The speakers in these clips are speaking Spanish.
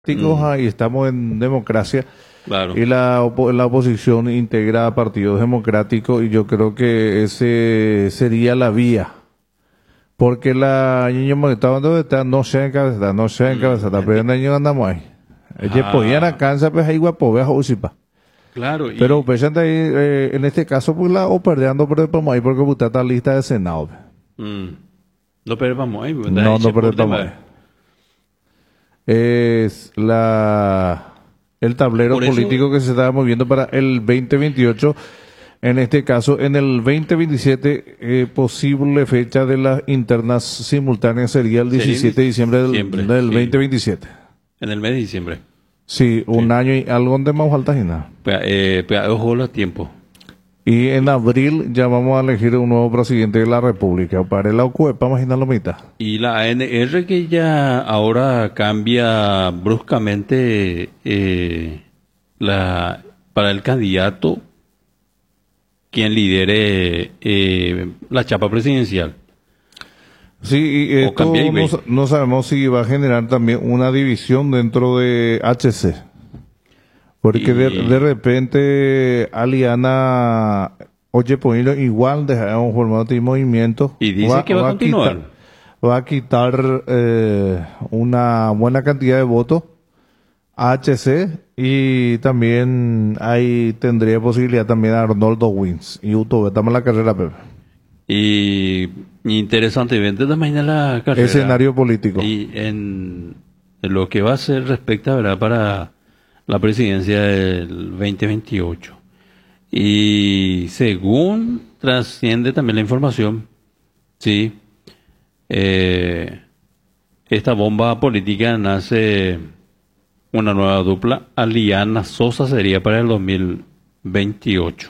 y estamos en democracia Claro. y la oposición integra a partidos democráticos y yo creo que ese sería la vía. Porque la niña moneta donde está no se encabezada, pero en el año andamos ahí. Ellos podían alcanzar, pues ahí guapo, veas usipa. Claro. Pero pues ahí, en este caso, pues la o perdiendo por el ahí porque usted está lista de Senado. No perdamos ahí. No perdemos ahí. Es el tablero Por eso- político que se está moviendo para el 2028. En este caso, en el 2027, posible fecha de las internas simultáneas sería el 17 de diciembre del diciembre, sí. 2027. En el mes de diciembre. Sí, un año y algo de más falta y nada. Ojo los tiempos. Y en abril ya vamos a elegir un nuevo presidente de la República. Para la OCUEPA, imaginar la mitad. Y la ANR que ya ahora cambia bruscamente para el candidato quien lidere la chapa presidencial. Sí, y O esto cambia y ve. no sabemos si va a generar también una división dentro de HC. Porque de repente Aliana, oye, pues igual dejamos formado este movimiento. Y dice que va a continuar. Va a quitar una buena cantidad de votos a HC y también ahí tendría posibilidad también a Arnoldo Wins. Y YouTube, estamos en la carrera, Pepe. Y interesantemente también en la carrera. Escenario político. Y en lo que va a ser respecta, ¿verdad?, para la presidencia del 2028. Y según trasciende también la información, sí, esta bomba política nace una nueva dupla. Aliana Sosa sería para el 2028.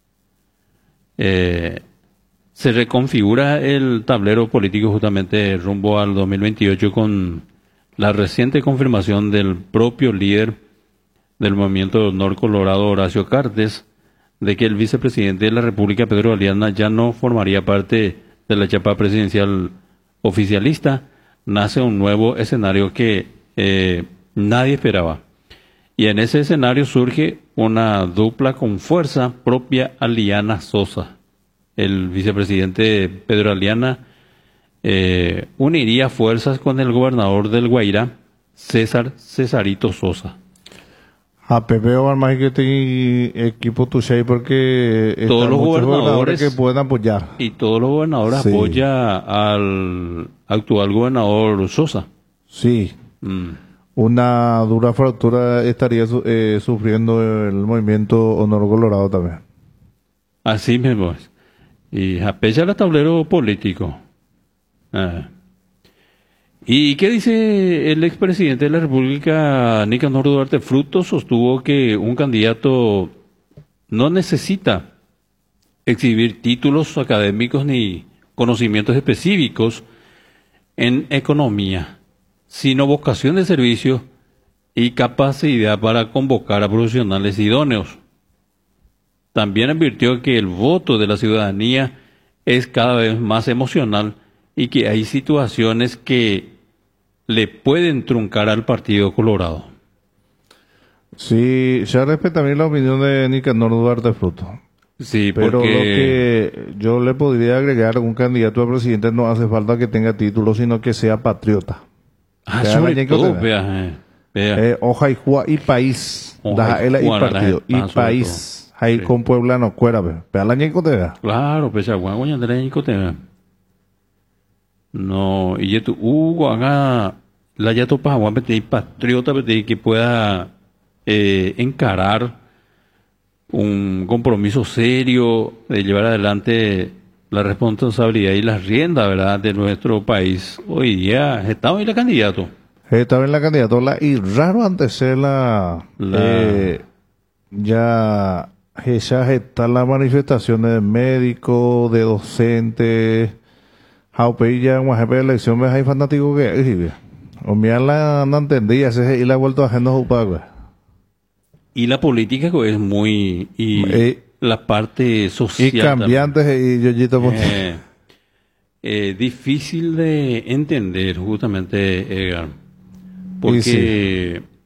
Se reconfigura el tablero político justamente rumbo al 2028 con la reciente confirmación del propio líder del Movimiento Honor Colorado, Horacio Cartes, de que el vicepresidente de la República, Pedro Aliana, ya no formaría parte de la chapa presidencial oficialista. Nace un nuevo escenario que nadie esperaba. Y en ese escenario surge una dupla con fuerza propia, Aliana Sosa. El vicepresidente Pedro Aliana uniría fuerzas con el gobernador del Guairá, Cesarito Sosa. A Pepe o al más que este equipo tuyo porque Todos los gobernadores que puedan apoyar. Y todos los gobernadores Sí. apoyan al actual gobernador Sosa. Sí. Una dura fractura estaría sufriendo el movimiento Honor Colorado también. Así mismo es. Y apecha el tablero político. ¿Y qué dice el expresidente de la República, Nicanor Duarte Fruto? Sostuvo que un candidato no necesita exhibir títulos académicos ni conocimientos específicos en economía, sino vocación de servicio y capacidad para convocar a profesionales idóneos. También advirtió que el voto de la ciudadanía es cada vez más emocional y que hay situaciones que le pueden truncar al Partido Colorado. Sí, ya respeta también la opinión de Nicanor Duarte Fruto. Sí, Pero porque lo que yo le podría agregar, un candidato a presidente no hace falta que tenga título, sino que sea patriota. sobre todo, vea. Hoja y Juá y país. Hoja y Y Juá, partido. Y sobre país. Ahí Sí. con Puebla no cuera, ve. Pero la ñeco te vea. Claro, pues aguango ya no, y esto haga la ya topa aguan patriota que pueda encarar un compromiso serio de llevar adelante la responsabilidad y las riendas, ¿verdad?, de nuestro país. Hoy día estamos en la candidato. Estaba en la candidatura y raro antes ser ya está las manifestaciones de médicos, de docentes, Jaupe ya una jefe de elección me hay fanático que o mira la no entendía y la ha vuelto a hacernos upagüe. Y la política es muy la parte social y cambiantes y Yoyito difícil de entender justamente, Edgar, porque